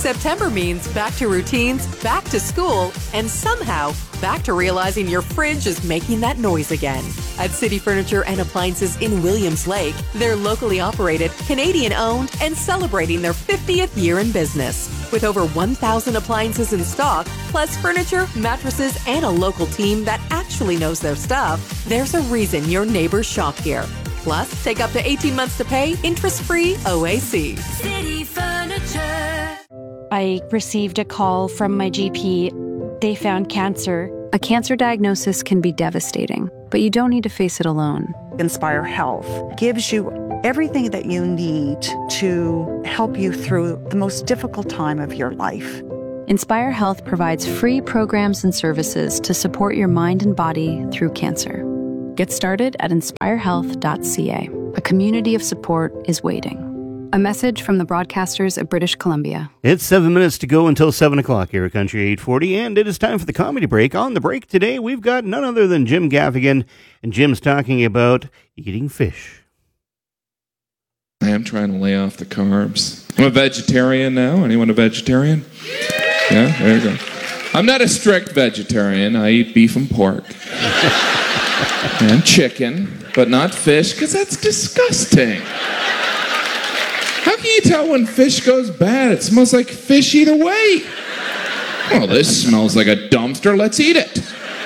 September means back to routines, back to school, and somehow back to realizing your fridge is making that noise again. At City Furniture and Appliances in Williams Lake, they're locally operated, Canadian-owned, and celebrating their 50th year in business. With over 1,000 appliances in stock, plus furniture, mattresses, and a local team that actually knows their stuff, there's a reason your neighbors shop here. Plus, take up to 18 months to pay, interest-free OAC. City Furniture. I received a call from my GP. They found cancer. A cancer diagnosis can be devastating, but you don't need to face it alone. Inspire Health gives you everything that you need to help you through the most difficult time of your life. Inspire Health provides free programs and services to support your mind and body through cancer. Get started at inspirehealth.ca. A community of support is waiting. A message from the broadcasters of British Columbia. It's 7 minutes to go until 7 o'clock here at Country 840, and it is time for the comedy break. On the break today, we've got none other than Jim Gaffigan, and Jim's talking about eating fish. I am trying to lay off the carbs. I'm a vegetarian now. Anyone a vegetarian? Yeah, there you go. I'm not a strict vegetarian. I eat beef and pork. And chicken, but not fish, because that's disgusting. How can you tell when fish goes bad? It smells like fish either way. Well, this smells like a dumpster. Let's eat it.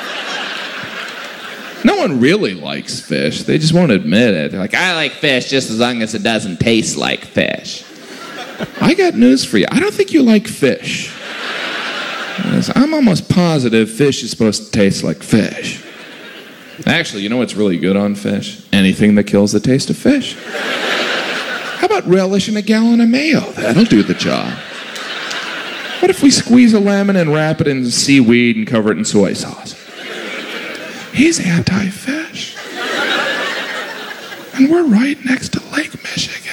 No one really likes fish. They just won't admit it. They're like, I like fish just as long as it doesn't taste like fish. I got news for you. I don't think you like fish. I'm almost positive fish is supposed to taste like fish. Actually, you know what's really good on fish? Anything that kills the taste of fish. How about relish in a gallon of mayo? That'll do the job. What if we squeeze a lemon and wrap it in seaweed and cover it in soy sauce? He's anti-fish. And we're right next to Lake Michigan.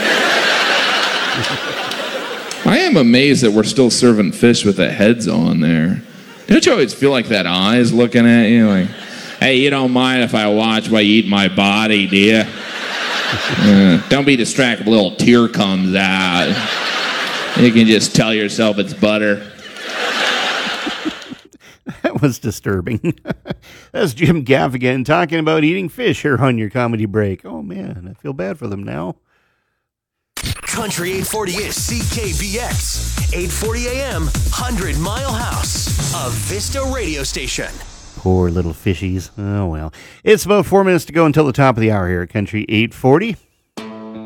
I am amazed that we're still serving fish with the heads on there. Don't you always feel like that eye is looking at you like, hey, you don't mind if I watch while you eat my body, do you? Don't be distracted, a little tear comes out. You can just tell yourself it's butter. That was disturbing. That's Jim Gaffigan talking about eating fish here on your comedy break. Oh, man, I feel bad for them now. Country 840 is CKBX. 840 AM, 100 Mile House, a Vista radio station. Poor little fishies. Oh, well. It's about 4 minutes to go until the top of the hour here at Country 840.